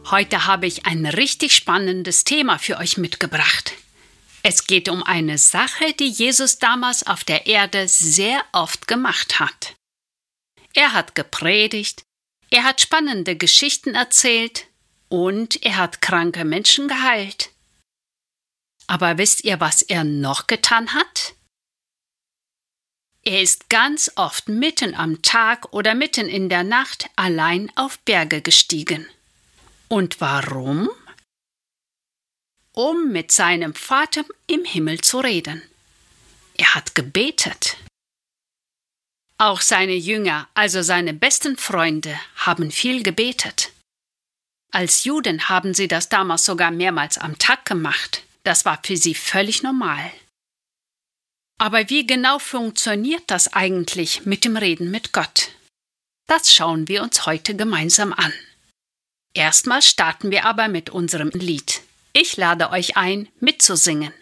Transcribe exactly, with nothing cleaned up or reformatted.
Heute habe ich ein richtig spannendes Thema für euch mitgebracht. Es geht um eine Sache, die Jesus damals auf der Erde sehr oft gemacht hat. Er hat gepredigt, er hat spannende Geschichten erzählt und er hat kranke Menschen geheilt. Aber wisst ihr, was er noch getan hat? Er ist ganz oft mitten am Tag oder mitten in der Nacht allein auf Berge gestiegen. Und warum? Um mit seinem Vater im Himmel zu reden. Er hat gebetet. Auch seine Jünger, also seine besten Freunde, haben viel gebetet. Als Juden haben sie das damals sogar mehrmals am Tag gemacht. Das war für sie völlig normal. Aber wie genau funktioniert das eigentlich mit dem Reden mit Gott? Das schauen wir uns heute gemeinsam an. Erstmal starten wir aber mit unserem Lied. Ich lade euch ein, mitzusingen.